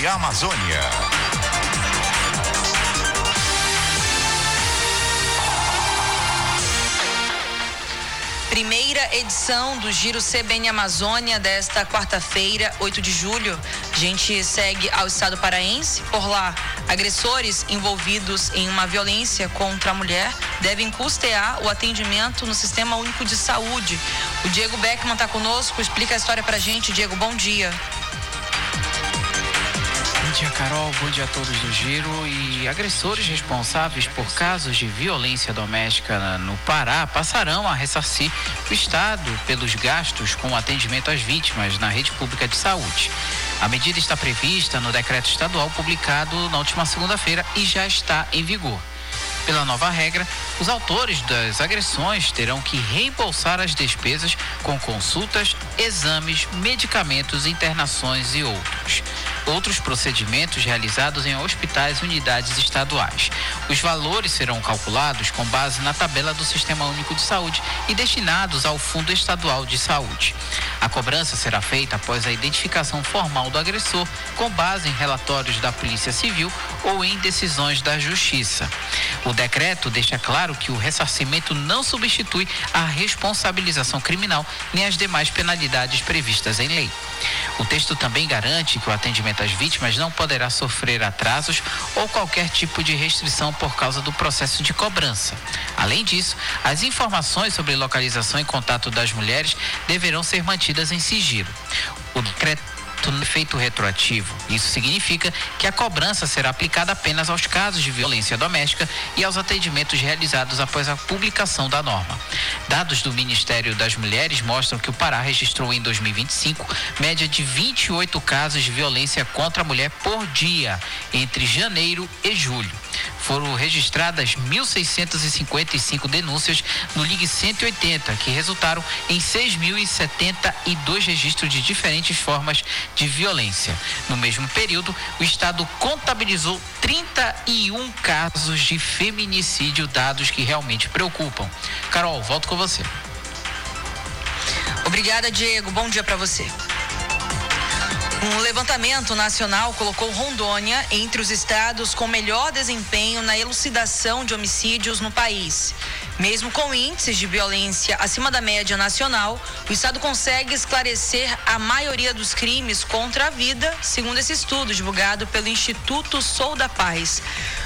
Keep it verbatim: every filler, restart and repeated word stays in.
Rede Amazônia. Primeira edição do Giro C B N Amazônia desta quarta-feira, oito de julho. A gente segue ao estado paraense. Por lá, agressores envolvidos em uma violência contra a mulher devem custear o atendimento no Sistema Único de Saúde. O Diego Beckman está conosco, explica a história pra gente. Diego, bom dia. Bom dia, Carol. Bom dia a todos do Giro. E agressores responsáveis por casos de violência doméstica no Pará passarão a ressarcir o Estado pelos gastos com o atendimento às vítimas na rede pública de saúde. A medida está prevista no decreto estadual publicado na última segunda-feira e já está em vigor. Pela nova regra, os autores das agressões terão que reembolsar as despesas com consultas, exames, medicamentos, internações e outros. Outros procedimentos realizados em hospitais e unidades estaduais. Os valores serão calculados com base na tabela do Sistema Único de Saúde e destinados ao Fundo Estadual de Saúde. A cobrança será feita após a identificação formal do agressor, com base em relatórios da Polícia Civil ou em decisões da Justiça. O decreto deixa claro que o ressarcimento não substitui a responsabilização criminal nem as demais penalidades previstas em lei. O texto também garante que o atendimento às vítimas não poderá sofrer atrasos ou qualquer tipo de restrição por causa do processo de cobrança. Além disso, as informações sobre localização e contato das mulheres deverão ser mantidas em sigilo. O decreto efeito retroativo. Isso significa que a cobrança será aplicada apenas aos casos de violência doméstica e aos atendimentos realizados após a publicação da norma. Dados do Ministério das Mulheres mostram que o Pará registrou em dois mil e vinte e cinco média de vinte e oito casos de violência contra a mulher por dia, entre janeiro e julho. Foram registradas mil seiscentas e cinquenta e cinco denúncias no Ligue cento e oitenta, que resultaram em seis mil e setenta e dois registros de diferentes formas de violência. No mesmo período, o Estado contabilizou trinta e um casos de feminicídio, dados que realmente preocupam. Carol, volto com você. Obrigada, Diego. Bom dia para você. Um levantamento nacional colocou Rondônia entre os estados com melhor desempenho na elucidação de homicídios no país. Mesmo com índices de violência acima da média nacional, o estado consegue esclarecer a maioria dos crimes contra a vida, segundo esse estudo divulgado pelo Instituto Sou da Paz.